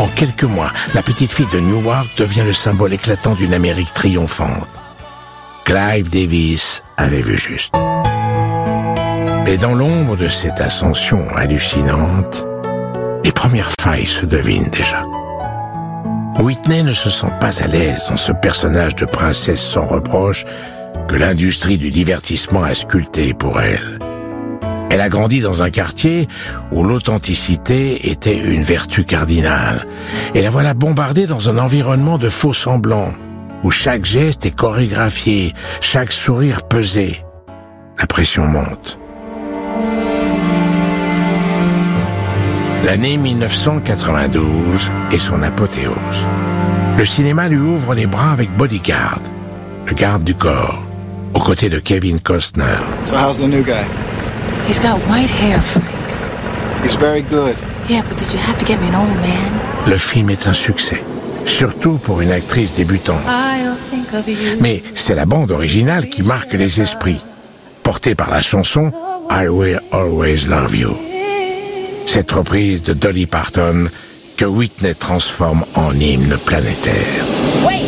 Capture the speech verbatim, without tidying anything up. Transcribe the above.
En quelques mois, la petite fille de Newark devient le symbole éclatant d'une Amérique triomphante. Clive Davis avait vu juste. Mais dans l'ombre de cette ascension hallucinante, les premières failles se devinent déjà. Whitney ne se sent pas à l'aise dans ce personnage de princesse sans reproche que l'industrie du divertissement a sculpté pour elle. Elle a grandi dans un quartier où l'authenticité était une vertu cardinale. Et la voilà bombardée dans un environnement de faux semblants, où chaque geste est chorégraphié, chaque sourire pesé. La pression monte. L'année mille neuf cent quatre-vingt-douze est son apothéose. Le cinéma lui ouvre les bras avec Bodyguard, le garde du corps, aux côtés de Kevin Costner. So how's the new guy? He's got white hair, Frank. He's very good. Yeah, but did you have to get me an old man? Le film est un succès, surtout pour une actrice débutante. I'll think of you. Mais c'est la bande originale qui marque les esprits, portée par la chanson I Will Always Love You. Cette reprise de Dolly Parton que Whitney transforme en hymne planétaire. Wait!